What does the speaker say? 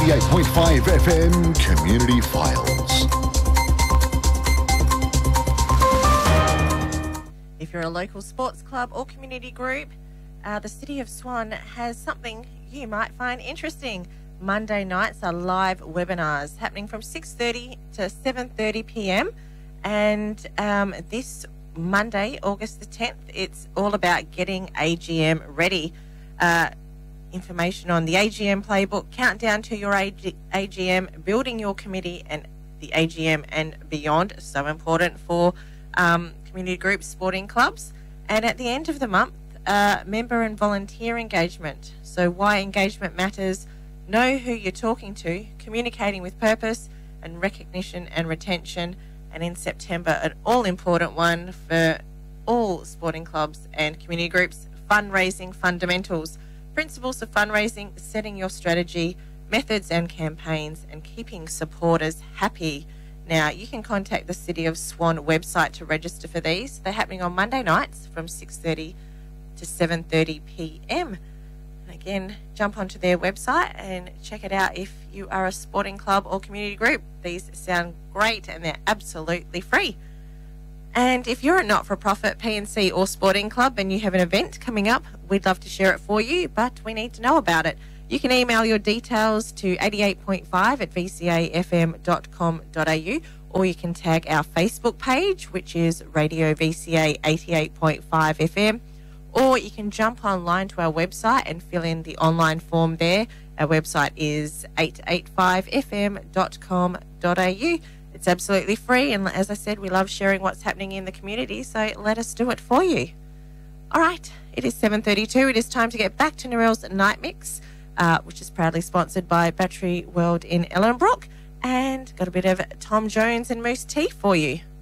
88.5 FM Community Files. If you're a local sports club or community group, the City of Swan has something you might find interesting. Monday nights are live webinars happening from 6:30 to 7:30 p.m. And this Monday, August the 10th, it's all about getting AGM ready. Information on the AGM playbook, countdown to your AGM, building your committee and the AGM and beyond. So important for community groups, sporting clubs. And at the end of the month, member and volunteer engagement. So why engagement matters, know who you're talking to, communicating with purpose, and recognition and retention. And in September, an all-important one for all sporting clubs and community groups, fundraising fundamentals, principles of fundraising, setting your strategy, methods and campaigns, and keeping supporters happy. Now, you can contact the City of Swan website to register for these. They're happening on Monday nights from 6:30 to 7:30 p.m. Again, jump onto their website and check it out if you are a sporting club or community group. These sound great and they're absolutely free. And if you're a not-for-profit, PNC or sporting club and you have an event coming up, we'd love to share it for you, but we need to know about it. You can email your details to 88.5@vcafm.com.au, or you can tag our Facebook page, which is Radio VCA 88.5 FM, or you can jump online to our website and fill in the online form there. Our website is 885fm.com.au. It's absolutely free, and as I said, we love sharing what's happening in the community, so let us do it for you. All right, it is 7:32. It is time to get back to Narelle's Night Mix, which is proudly sponsored by Battery World in Ellenbrook, and got a bit of Tom Jones and Moose Tea for you.